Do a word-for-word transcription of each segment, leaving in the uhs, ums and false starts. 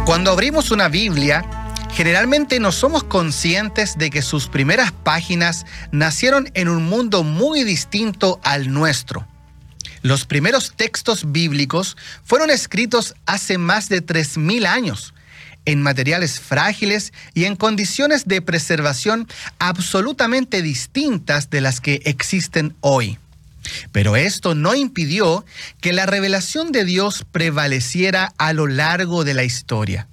Cuando abrimos una Biblia, generalmente no somos conscientes de que sus primeras páginas nacieron en un mundo muy distinto al nuestro. Los primeros textos bíblicos fueron escritos hace más de tres mil años, en materiales frágiles y en condiciones de preservación absolutamente distintas de las que existen hoy. Pero esto no impidió que la revelación de Dios prevaleciera a lo largo de la historia.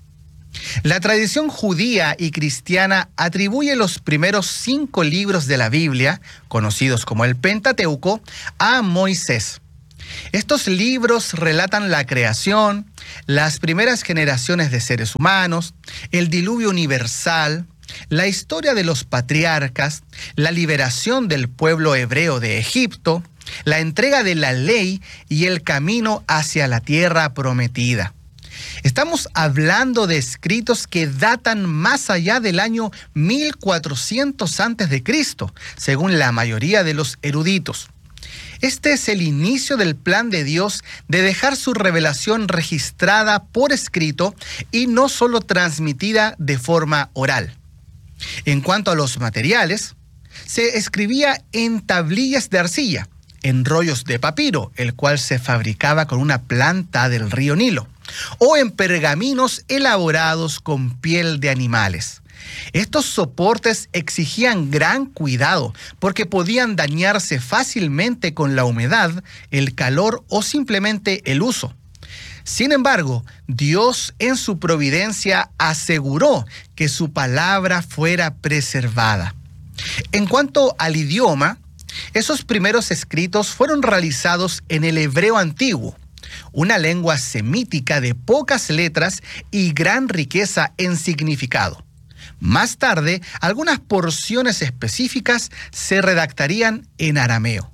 La tradición judía y cristiana atribuye los primeros cinco libros de la Biblia, conocidos como el Pentateuco, a Moisés. Estos libros relatan la creación, las primeras generaciones de seres humanos, el diluvio universal, la historia de los patriarcas, la liberación del pueblo hebreo de Egipto, la entrega de la ley y el camino hacia la tierra prometida. Estamos hablando de escritos que datan más allá del año mil cuatrocientos antes de Cristo, según la mayoría de los eruditos. Este es el inicio del plan de Dios de dejar su revelación registrada por escrito y no solo transmitida de forma oral. En cuanto a los materiales, se escribía en tablillas de arcilla, en rollos de papiro, el cual se fabricaba con una planta del río Nilo, o en pergaminos elaborados con piel de animales. Estos soportes exigían gran cuidado porque podían dañarse fácilmente con la humedad, el calor o simplemente el uso. Sin embargo, Dios en su providencia aseguró que su palabra fuera preservada. En cuanto al idioma, esos primeros escritos fueron realizados en el hebreo antiguo, una lengua semítica de pocas letras y gran riqueza en significado. Más tarde, algunas porciones específicas se redactarían en arameo.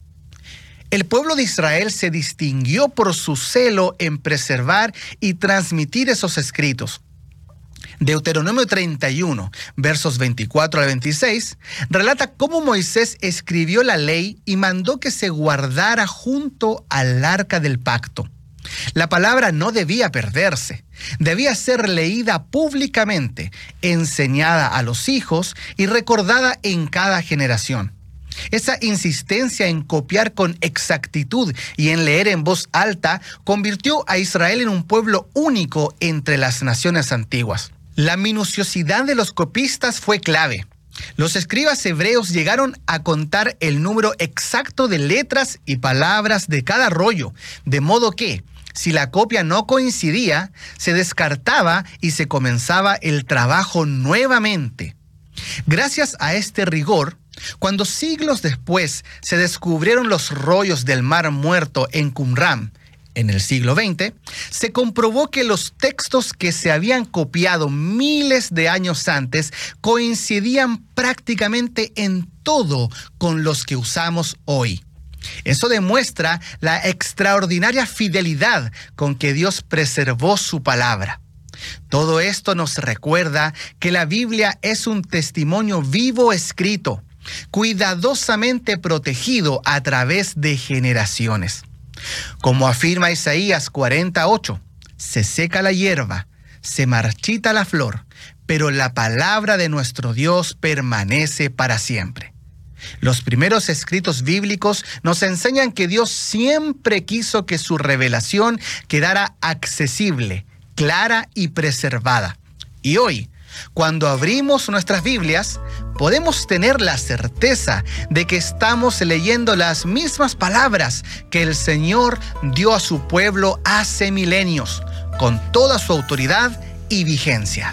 El pueblo de Israel se distinguió por su celo en preservar y transmitir esos escritos. Deuteronomio treinta y uno, versos veinticuatro al veintiséis, relata cómo Moisés escribió la ley y mandó que se guardara junto al arca del pacto. La palabra no debía perderse, debía ser leída públicamente, enseñada a los hijos y recordada en cada generación. Esa insistencia en copiar con exactitud y en leer en voz alta convirtió a Israel en un pueblo único entre las naciones antiguas. La minuciosidad de los copistas fue clave. Los escribas hebreos llegaron a contar el número exacto de letras y palabras de cada rollo, de modo que, si la copia no coincidía, se descartaba y se comenzaba el trabajo nuevamente. Gracias a este rigor, cuando siglos después se descubrieron los rollos del Mar Muerto en Qumran, en el siglo veinte, se comprobó que los textos que se habían copiado miles de años antes coincidían prácticamente en todo con los que usamos hoy. Eso demuestra la extraordinaria fidelidad con que Dios preservó su palabra. Todo esto nos recuerda que la Biblia es un testimonio vivo escrito, cuidadosamente protegido a través de generaciones. Como afirma Isaías cuarenta y ocho, se seca la hierba, se marchita la flor, pero la palabra de nuestro Dios permanece para siempre. Los primeros escritos bíblicos nos enseñan que Dios siempre quiso que su revelación quedara accesible, clara y preservada. Y hoy, cuando abrimos nuestras Biblias, podemos tener la certeza de que estamos leyendo las mismas palabras que el Señor dio a su pueblo hace milenios, con toda su autoridad y vigencia.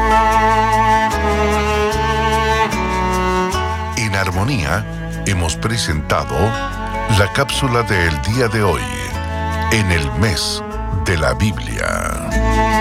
En Armonía hemos presentado la cápsula del día de hoy, en el mes de la Biblia.